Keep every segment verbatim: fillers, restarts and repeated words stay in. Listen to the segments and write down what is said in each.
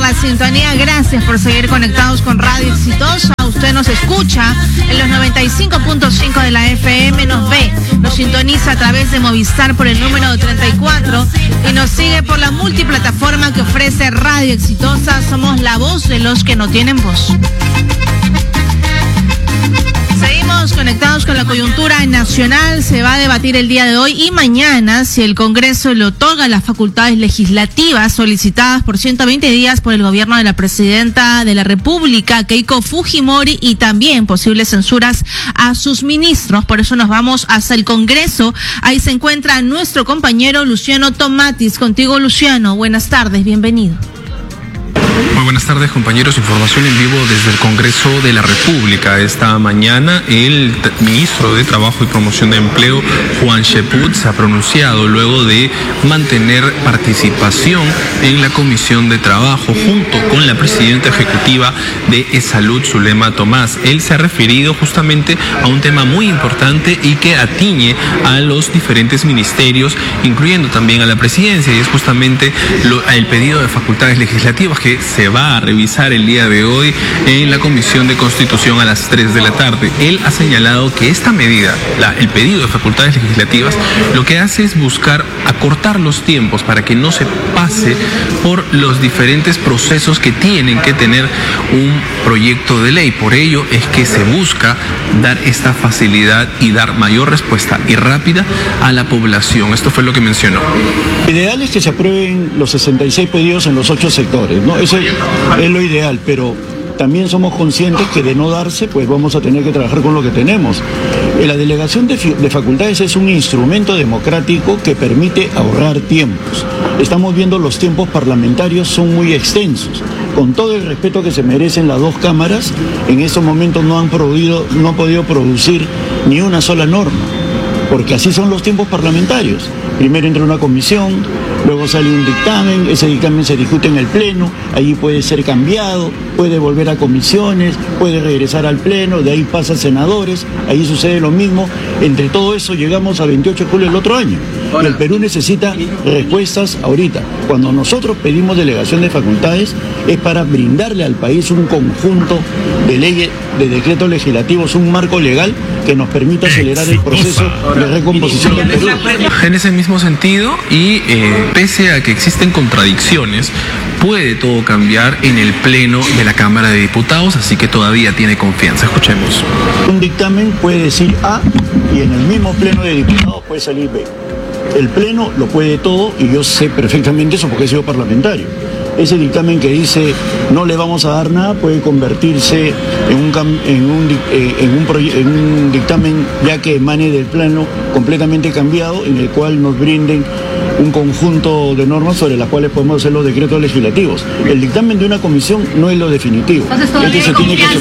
la sintonía, gracias por seguir conectados con Radio Exitosa. Usted nos escucha en los noventa y cinco punto cinco de la F M, nos ve, nos sintoniza a través de Movistar por el número treinta y cuatro y nos sigue por la multiplataforma que ofrece Radio Exitosa. Somos la voz de los que no tienen voz. Seguimos conectados con la coyuntura nacional. Se va a debatir el día de hoy y mañana si el Congreso le otorga las facultades legislativas solicitadas por ciento veinte días por el gobierno de la presidenta de la República, Keiko Fujimori, y también posibles censuras a sus ministros. Por eso nos vamos hasta el Congreso. Ahí se encuentra nuestro compañero Luciano Tomatis. Contigo, Luciano. Buenas tardes, bienvenido. Muy buenas tardes, compañeros. Información en vivo desde el Congreso de la República. Esta mañana el ministro de Trabajo y Promoción de Empleo, Juan Cheput, se ha pronunciado luego de mantener participación en la Comisión de Trabajo junto con la presidenta ejecutiva de E-Salud, Zulema Tomás. Él se ha referido justamente a un tema muy importante y que atañe a los diferentes ministerios, incluyendo también a la presidencia, y es justamente lo, el pedido de facultades legislativas que se va a revisar el día de hoy en la Comisión de Constitución a las tres de la tarde. Él ha señalado que esta medida, la, el pedido de facultades legislativas, lo que hace es buscar acortar los tiempos para que no se pase por los diferentes procesos que tienen que tener un proyecto de ley. Por ello es que se busca dar esta facilidad y dar mayor respuesta y rápida a la población. Esto fue lo que mencionó. Lo ideal es que se aprueben los sesenta y seis pedidos en los ocho sectores, ¿no? Eso es lo ideal, pero también somos conscientes que de no darse, pues vamos a tener que trabajar con lo que tenemos. La delegación de, de facultades es un instrumento democrático que permite ahorrar tiempos. Estamos viendo los tiempos parlamentarios son muy extensos. Con todo el respeto que se merecen las dos cámaras, en estos momentos no han, producido, no han podido producir ni una sola norma, porque así son los tiempos parlamentarios. Primero entra una comisión, luego sale un dictamen, ese dictamen se discute en el Pleno, allí puede ser cambiado, puede volver a comisiones, puede regresar al Pleno, de ahí pasa a senadores, ahí sucede lo mismo. Entre todo eso llegamos a veintiocho de julio del otro año. Y el Perú necesita respuestas ahorita. Cuando nosotros pedimos delegación de facultades es para brindarle al país un conjunto de leyes, de decretos legislativos, un marco legal que nos permita acelerar el proceso de recomposición del Perú. En ese mismo sentido, y eh, pese a que existen contradicciones, puede todo cambiar en el Pleno de la Cámara de Diputados, así que todavía tiene confianza. Escuchemos. Un dictamen puede decir A y en el mismo Pleno de Diputados puede salir B. El Pleno lo puede todo y yo sé perfectamente eso porque he sido parlamentario. Ese dictamen que dice no le vamos a dar nada puede convertirse en un, en un, eh, en un, en un dictamen ya que emane del Pleno completamente cambiado, en el cual nos brinden un conjunto de normas sobre las cuales podemos hacer los decretos legislativos. El dictamen de una comisión no es lo definitivo. Este se tiene que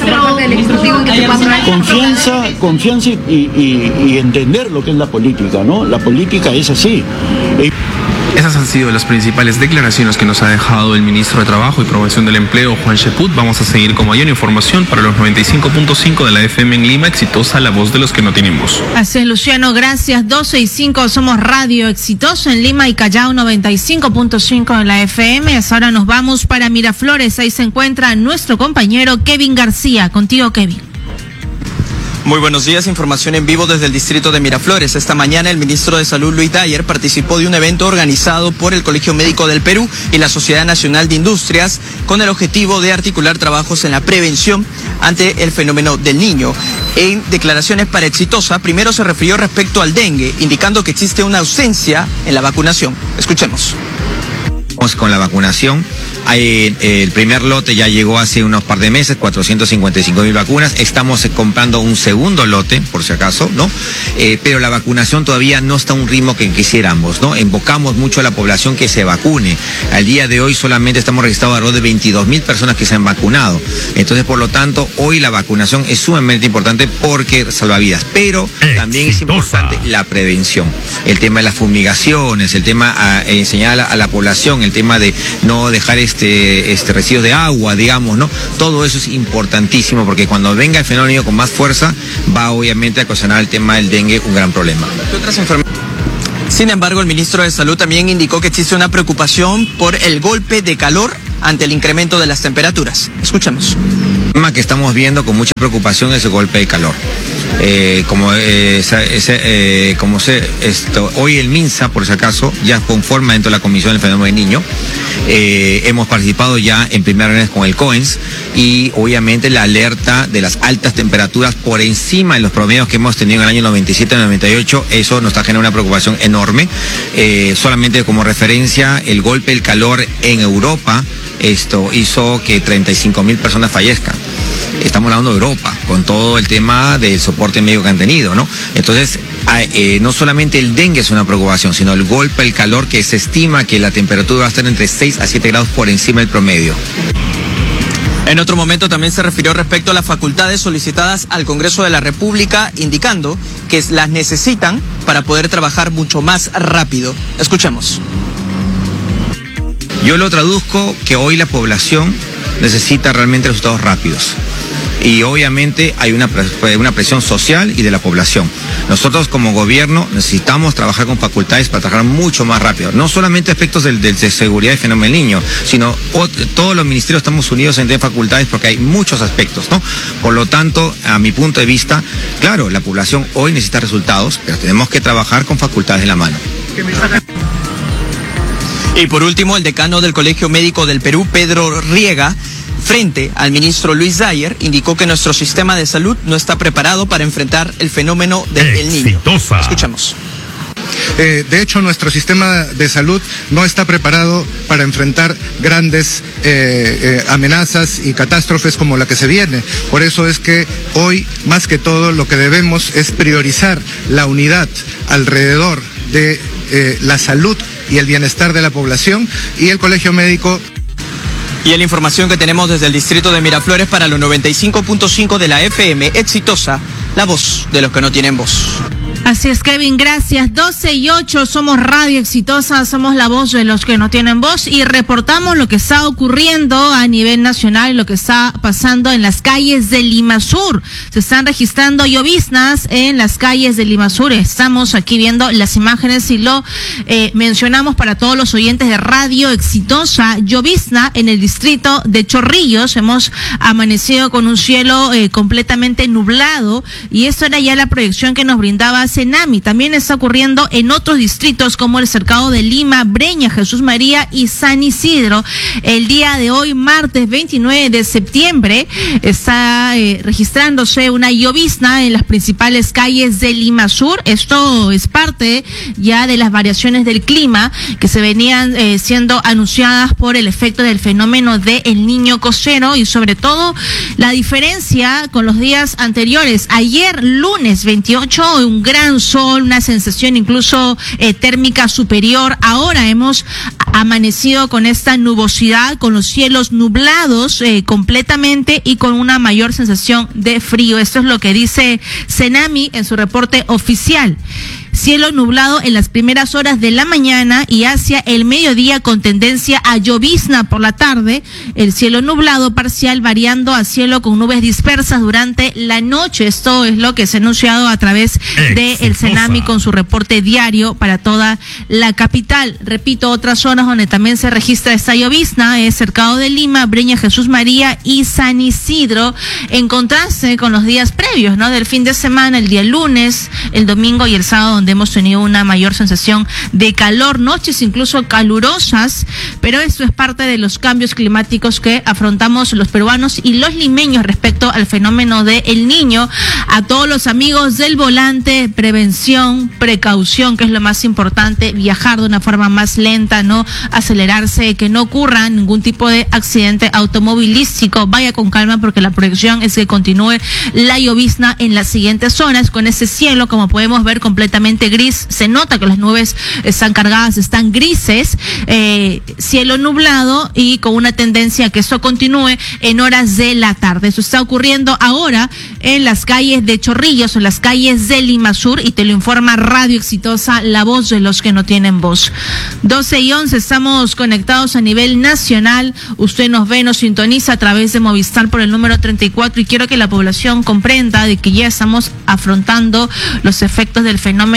confianza, confianza y, y, y entender lo que es la política, ¿no? La política es así. Esas han sido las principales declaraciones que nos ha dejado el ministro de Trabajo y Promoción del Empleo, Juan Cheput. Vamos a seguir con mayor información para los noventa y cinco punto cinco de la F M en Lima. Exitosa, la voz de los que no tienen voz. Así es, Luciano, gracias. doce y cinco somos Radio Exitosa en Lima y Callao, noventa y cinco punto cinco en la F M. Ahora nos vamos para Miraflores. Ahí se encuentra nuestro compañero Kevin García. Contigo, Kevin. Muy buenos días, información en vivo desde el distrito de Miraflores. Esta mañana el ministro de Salud, Luis Dyer, participó de un evento organizado por el Colegio Médico del Perú y la Sociedad Nacional de Industrias con el objetivo de articular trabajos en la prevención ante el fenómeno del niño. En declaraciones para Exitosa, primero se refirió respecto al dengue, indicando que existe una ausencia en la vacunación. Escuchemos. Con la vacunación, hay, el primer lote ya llegó hace unos par de meses, cuatrocientas cincuenta y cinco mil vacunas. Estamos comprando un segundo lote, por si acaso, ¿no? Eh, pero la vacunación todavía no está a un ritmo que quisiéramos, ¿no? Invocamos mucho a la población que se vacune. Al día de hoy solamente estamos registrados alrededor de veintidós mil personas que se han vacunado. Entonces, por lo tanto, hoy la vacunación es sumamente importante porque salva vidas. Pero también es importante la prevención. El tema de las fumigaciones, el tema a enseñar a la, a la población, el tema de no dejar este, este residuos de agua, digamos, ¿no? Todo eso es importantísimo porque cuando venga el fenómeno con más fuerza va obviamente a ocasionar el tema del dengue un gran problema. ¿Qué otras enfermedades? Sin embargo, el ministro de Salud también indicó que existe una preocupación por el golpe de calor ante el incremento de las temperaturas. Escuchemos. El tema que estamos viendo con mucha preocupación es el golpe de calor. Eh, como eh, ese, eh, como se, esto, hoy el MINSA, por si acaso, ya conforma dentro de la Comisión del Fenómeno del Niño. Eh, hemos participado ya en primera reunión con el COENS y obviamente la alerta de las altas temperaturas por encima de los promedios que hemos tenido en el año noventa y siete y noventa y ocho, eso nos está generando una preocupación enorme. Eh, solamente como referencia, el golpe del calor en Europa esto hizo que treinta y cinco mil personas fallezcan. Estamos hablando de Europa, con todo el tema del soporte médico que han tenido, ¿no? Entonces, eh, no solamente el dengue es una preocupación, sino el golpe, el calor, que se estima que la temperatura va a estar entre seis a siete grados por encima del promedio. En otro momento también se refirió respecto a las facultades solicitadas al Congreso de la República, indicando que las necesitan para poder trabajar mucho más rápido. Escuchemos. Yo lo traduzco que hoy la población necesita realmente resultados rápidos. Y obviamente hay una, una presión social y de la población. Nosotros como gobierno necesitamos trabajar con facultades para trabajar mucho más rápido. No solamente aspectos del, del, de seguridad y fenómeno del niño, sino o, todos los ministerios estamos unidos en facultades porque hay muchos aspectos, ¿no? Por lo tanto, a mi punto de vista, claro, la población hoy necesita resultados, pero tenemos que trabajar con facultades en la mano. Y por último, el decano del Colegio Médico del Perú, Pedro Riega, frente al ministro Luis Dyer, indicó que nuestro sistema de salud no está preparado para enfrentar el fenómeno del niño. Escuchamos. Eh, de hecho, nuestro sistema de salud no está preparado para enfrentar grandes eh, eh, amenazas y catástrofes como la que se viene. Por eso es que hoy, más que todo, lo que debemos es priorizar la unidad alrededor de eh, la salud y el bienestar de la población, y el Colegio Médico. Y en la información que tenemos desde el distrito de Miraflores para los noventa y cinco punto cinco de la F M, Exitosa, la voz de los que no tienen voz. Así es, Kevin, gracias. doce y ocho, somos Radio Exitosa, somos la voz de los que no tienen voz y reportamos lo que está ocurriendo a nivel nacional y lo que está pasando en las calles de Limasur. Se están registrando lloviznas en las calles de Limasur. Estamos aquí viendo las imágenes y lo eh, mencionamos para todos los oyentes de Radio Exitosa. Llovizna en el distrito de Chorrillos. Hemos amanecido con un cielo eh, completamente nublado y esto era ya la proyección que nos brindaba Senami. También está ocurriendo en otros distritos como el Cercado de Lima, Breña, Jesús María y San Isidro. El día de hoy, martes veintinueve de septiembre, está eh, registrándose una llovizna en las principales calles de Limasur. Esto es parte ya de las variaciones del clima que se venían eh, siendo anunciadas por el efecto del fenómeno de El Niño Costero y sobre todo la diferencia con los días anteriores. Ayer, lunes veintiocho, un gran sol, una sensación incluso eh, térmica superior. Ahora hemos amanecido con esta nubosidad, con los cielos nublados eh, completamente y con una mayor sensación de frío. Esto es lo que dice Senami en su reporte oficial. Cielo nublado en las primeras horas de la mañana y hacia el mediodía con tendencia a llovizna por la tarde. El cielo nublado parcial variando a cielo con nubes dispersas durante la noche. Esto es lo que se ha anunciado a través de el Senami con su reporte diario para toda la capital. Repito, otras zonas donde también se registra esta llovizna es Cercado de Lima, Breña, Jesús María y San Isidro, en contraste con los días previos, ¿no? Del fin de semana, el día lunes, el domingo y el sábado, donde hemos tenido una mayor sensación de calor, noches incluso calurosas, pero esto es parte de los cambios climáticos que afrontamos los peruanos y los limeños respecto al fenómeno de El Niño. A todos los amigos del volante, prevención, precaución, que es lo más importante, viajar de una forma más lenta, no acelerarse, que no ocurra ningún tipo de accidente automovilístico. Vaya con calma porque la proyección es que continúe la llovizna en las siguientes zonas con ese cielo, como podemos ver, completamente gris. Se nota que las nubes están cargadas, están grises, eh, cielo nublado y con una tendencia a que esto continúe en horas de la tarde. Eso está ocurriendo ahora en las calles de Chorrillos, en las calles de Limasur, y te lo informa Radio Exitosa, la voz de los que no tienen voz. doce y once, estamos conectados a nivel nacional. Usted nos ve, nos sintoniza a través de Movistar por el número treinta y cuatro y quiero que la población comprenda de que ya estamos afrontando los efectos del fenómeno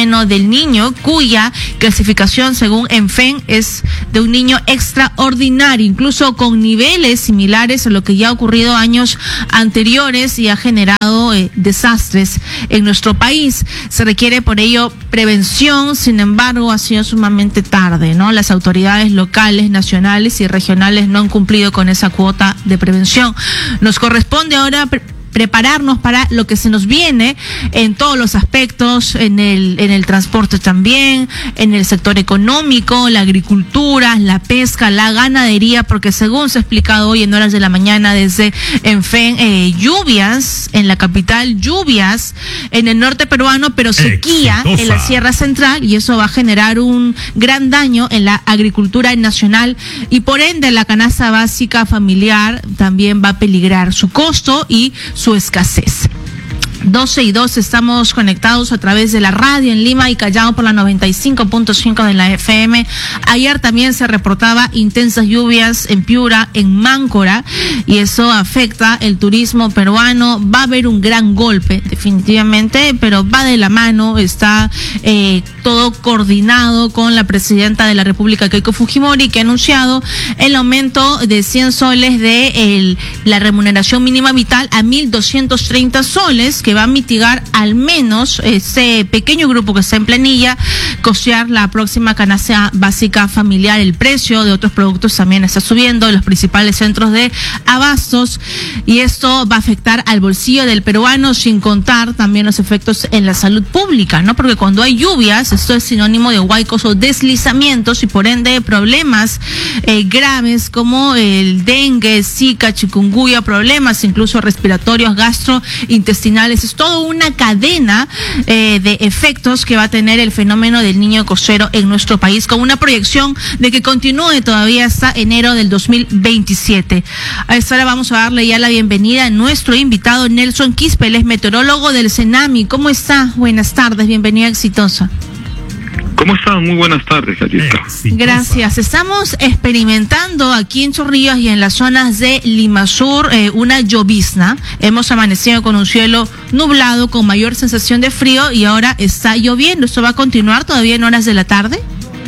fenómeno del niño, cuya clasificación según ENFEN es de un niño extraordinario, incluso con niveles similares a lo que ya ha ocurrido años anteriores y ha generado eh, desastres en nuestro país. Se requiere por ello prevención, sin embargo ha sido sumamente tarde, ¿no? Las autoridades locales, nacionales y regionales no han cumplido con esa cuota de prevención. Nos corresponde ahora pre- prepararnos para lo que se nos viene en todos los aspectos, en el en el transporte también, en el sector económico, la agricultura, la pesca, la ganadería, porque según se ha explicado hoy en horas de la mañana desde ENFEN, eh, lluvias en la capital, lluvias en el norte peruano, pero sequía Exitosa. en la Sierra Central, y eso va a generar un gran daño en la agricultura nacional y por ende la canasta básica familiar también va a peligrar su costo y su escasez. doce y dos, estamos conectados a través de la radio en Lima y Callao por la noventa y cinco punto cinco de la F M. Ayer también se reportaba intensas lluvias en Piura, en Máncora, y eso afecta el turismo peruano. Va a haber un gran golpe, definitivamente, pero va de la mano, está eh, todo coordinado con la presidenta de la República, Keiko Fujimori, que ha anunciado el aumento de cien soles de el, la remuneración mínima vital a mil doscientos treinta soles, que va a mitigar al menos ese pequeño grupo que está en planilla, costear la próxima canasta básica familiar. El precio de otros productos también está subiendo en los principales centros de abastos, y esto va a afectar al bolsillo del peruano, sin contar también los efectos en la salud pública, ¿no? Porque cuando hay lluvias, esto es sinónimo de huaicos o deslizamientos y por ende problemas eh, graves como el dengue, zika, chikungunya, problemas incluso respiratorios, gastrointestinales. Es toda una cadena eh, de efectos que va a tener el fenómeno del niño cosero en nuestro país, con una proyección de que continúe todavía hasta enero del dos mil veintisiete. A esta hora vamos a darle ya la bienvenida a nuestro invitado Nelson Quispe, él es meteorólogo del CENAMI. ¿Cómo está? Buenas tardes, bienvenida Exitosa. ¿Cómo están? Muy buenas tardes, Jessica. Gracias. Estamos experimentando aquí en Chorrillos y en las zonas de Limasur eh, una llovizna. Hemos amanecido con un cielo nublado, con mayor sensación de frío, y ahora está lloviendo. ¿Esto va a continuar todavía en horas de la tarde?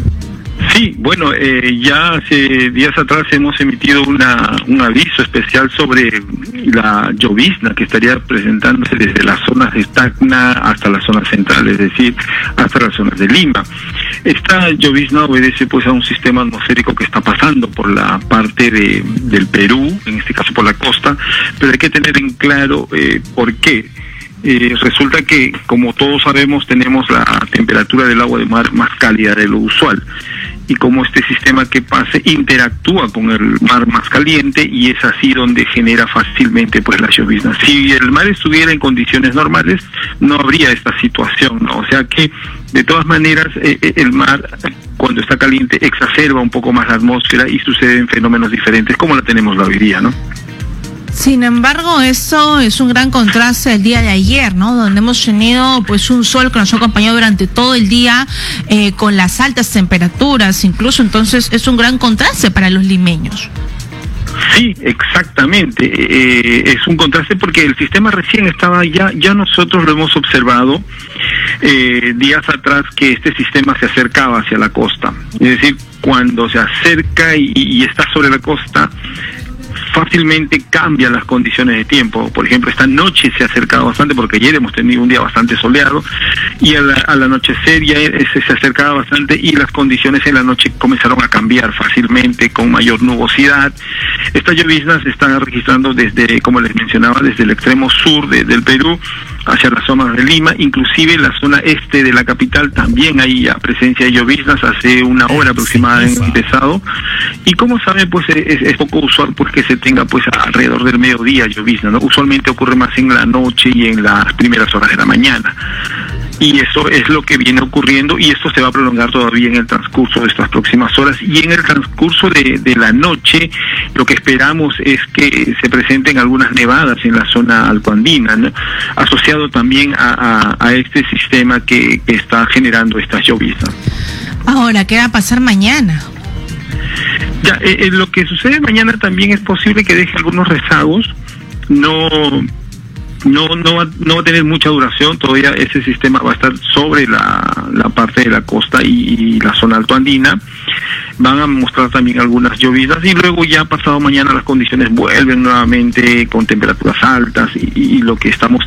Sí, bueno, eh, ya hace días atrás hemos emitido una, un aviso especial sobre la llovizna que estaría presentándose desde las zonas de Tacna hasta la zona central, es decir, hasta las zonas de Lima. Esta llovizna obedece pues a un sistema atmosférico que está pasando por la parte de, del Perú, en este caso por la costa, pero hay que tener en claro eh, por qué. Eh, resulta que, como todos sabemos, tenemos la temperatura del agua de mar más cálida de lo usual, y como este sistema que pase interactúa con el mar más caliente, y es así donde genera fácilmente pues la llovizna. Si el mar estuviera en condiciones normales, no habría esta situación, ¿no? O sea que, de todas maneras, eh, el mar, cuando está caliente, exacerba un poco más la atmósfera y suceden fenómenos diferentes como la tenemos la hoy día, ¿no? Sin embargo, eso es un gran contraste del día de ayer, ¿no? Donde hemos tenido pues un sol que nos ha acompañado durante todo el día eh, con las altas temperaturas, incluso. Entonces es un gran contraste para los limeños. Sí, exactamente. Eh, es un contraste porque el sistema recién estaba ya, ya nosotros lo hemos observado eh, días atrás, que este sistema se acercaba hacia la costa. Es decir, cuando se acerca y, y está sobre la costa, fácilmente cambian las condiciones de tiempo. Por ejemplo, esta noche se ha acercado bastante, porque ayer hemos tenido un día bastante soleado, y al, al anochecer ya se, se acercaba bastante, y las condiciones en la noche comenzaron a cambiar fácilmente, con mayor nubosidad. Estas lloviznas se están registrando desde, como les mencionaba, desde el extremo sur de, del Perú hacia las zonas de Lima, inclusive en la zona este de la capital también hay ya presencia de lloviznas. Hace una hora aproximadamente empezado, y como saben, pues es, es poco usual pues que se tenga pues alrededor del mediodía llovizna, ¿no? Usualmente ocurre más en la noche y en las primeras horas de la mañana. Y eso es lo que viene ocurriendo, y esto se va a prolongar todavía en el transcurso de estas próximas horas. Y en el transcurso de, de la noche, lo que esperamos es que se presenten algunas nevadas en la zona altoandina, ¿no? Asociado también a, a, a este sistema que, que está generando estas lloviznas. Ahora, ¿qué va a pasar mañana? Ya, eh, eh, lo que sucede mañana también es posible que deje algunos rezagos. No... no no va, no va a tener mucha duración, todavía ese sistema va a estar sobre la, la parte de la costa y, y la zona altoandina. Van a mostrar también algunas llovidas y luego ya pasado mañana las condiciones vuelven nuevamente con temperaturas altas y, y lo que estamos